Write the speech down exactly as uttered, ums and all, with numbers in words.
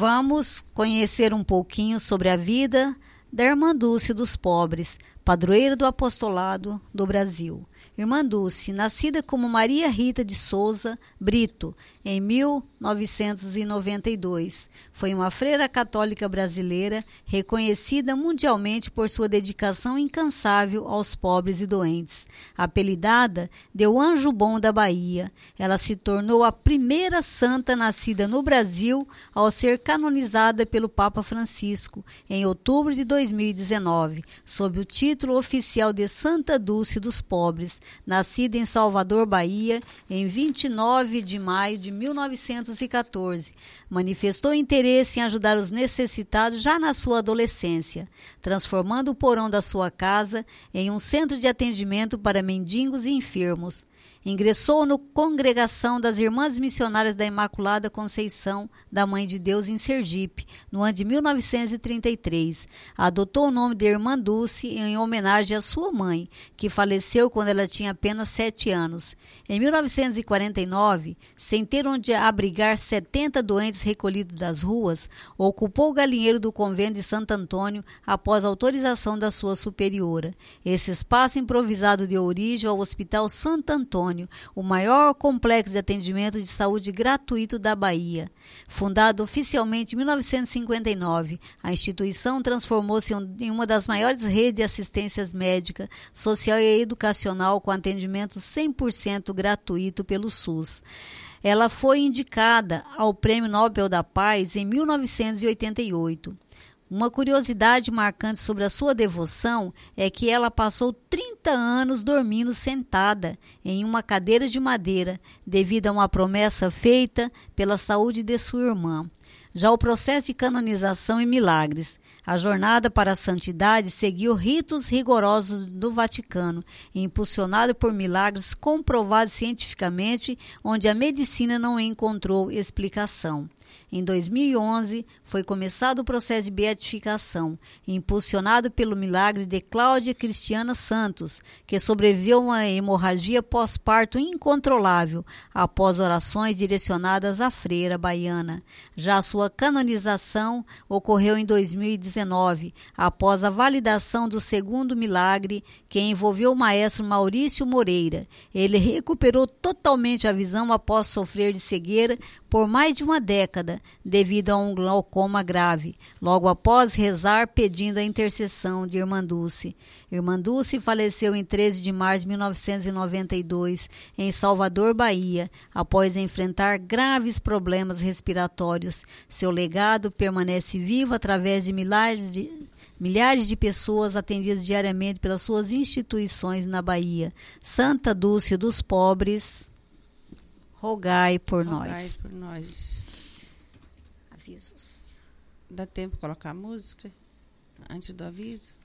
Vamos conhecer um pouquinho sobre a vida da Irmã Dulce dos Pobres, padroeira do apostolado do Brasil. Irmã Dulce, nascida como Maria Rita de Souza Brito, em mil novecentos e noventa e dois, foi uma freira católica brasileira reconhecida mundialmente por sua dedicação incansável aos pobres e doentes. Apelidada de o Anjo Bom da Bahia, ela se tornou a primeira santa nascida no Brasil ao ser canonizada pelo Papa Francisco, em outubro de dois mil e dezenove, sob o título oficial de Santa Dulce dos Pobres, nascida em Salvador, Bahia, em vinte e nove de maio de mil novecentos e quatorze. Manifestou interesse em ajudar os necessitados já na sua adolescência, transformando o porão da sua casa em um centro de atendimento para mendigos e enfermos. Ingressou na Congregação das Irmãs Missionárias da Imaculada Conceição da Mãe de Deus em Sergipe, no ano de mil novecentos e trinta e três. Adotou o nome de Irmã Dulce em homenagem à sua mãe, que faleceu quando ela tinha apenas sete anos. Em mil novecentos e quarenta e nove, sem ter onde abrigar setenta doentes recolhidos das ruas, ocupou o galinheiro do convento de Santo Antônio após autorização da sua superiora. Esse espaço improvisado deu origem ao Hospital Santo Antônio, o maior complexo de atendimento de saúde gratuito da Bahia. Fundado oficialmente em mil novecentos e cinquenta e nove, a instituição transformou-se em uma das maiores redes de assistência médica, social e educacional com atendimento cem por cento gratuito pelo SUS. Ela foi indicada ao Prêmio Nobel da Paz em mil novecentos e oitenta e oito. Uma curiosidade marcante sobre a sua devoção é que ela passou trinta anos dormindo sentada em uma cadeira de madeira, devido a uma promessa feita pela saúde de sua irmã. Já o processo de canonização e milagres. A jornada para a santidade seguiu ritos rigorosos do Vaticano, impulsionado por milagres comprovados cientificamente, onde a medicina não encontrou explicação. Em dois mil e onze, foi começado o processo de beatificação, impulsionado pelo milagre de Cláudia Cristiana Santos, que sobreviveu a uma hemorragia pós-parto incontrolável após orações direcionadas à freira baiana. Já a sua canonização ocorreu em dois mil e dezenove, após a validação do segundo milagre, que envolveu o maestro Maurício Moreira. Ele recuperou totalmente a visão após sofrer de cegueira por mais de uma década, devido a um glaucoma grave, logo após rezar pedindo a intercessão de Irmã Dulce. Irmã Dulce faleceu em treze de março de mil novecentos e noventa e dois, em Salvador, Bahia, após enfrentar graves problemas respiratórios. Seu legado permanece vivo através de milhares de, milhares de pessoas atendidas diariamente pelas suas instituições na Bahia. Santa Dulce dos Pobres, rogai por rogai nós. por nós. Avisos. Dá tempo de colocar a música antes do aviso?